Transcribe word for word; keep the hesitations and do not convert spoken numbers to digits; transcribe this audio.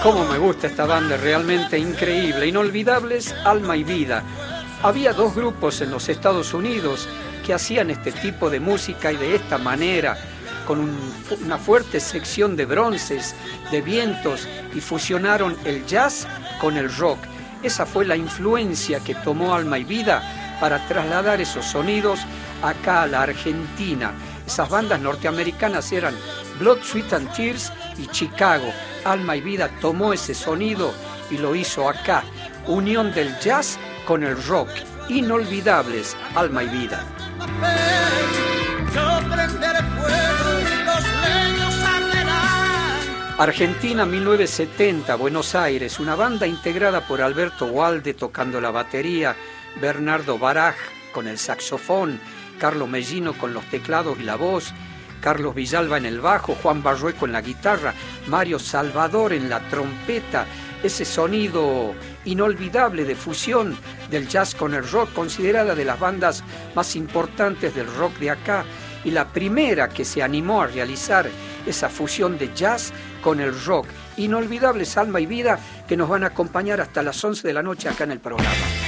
Cómo me gusta esta banda, realmente increíble. Inolvidables, Alma y Vida. Había dos grupos en los Estados Unidos que hacían este tipo de música y de esta manera, con un, una fuerte sección de bronces, de vientos, y fusionaron el jazz con el rock. Esa fue la influencia que tomó Alma y Vida para trasladar esos sonidos acá a la Argentina. Esas bandas norteamericanas eran Blood, Sweat and Tears y Chicago. Alma y Vida tomó ese sonido y lo hizo acá. Unión del jazz con el rock. Inolvidables, Alma y Vida. Argentina, mil novecientos setenta, Buenos Aires. Una banda integrada por Alberto Walde tocando la batería, Bernardo Baraj con el saxofón, Carlos Mellino con los teclados y la voz, Carlos Villalba en el bajo, Juan Barrueco en la guitarra, Mario Salvador en la trompeta. Ese sonido inolvidable de fusión del jazz con el rock, considerada de las bandas más importantes del rock de acá, y la primera que se animó a realizar esa fusión de jazz con el rock. Inolvidables, Alma y Vida, que nos van a acompañar hasta las once de la noche acá en el programa.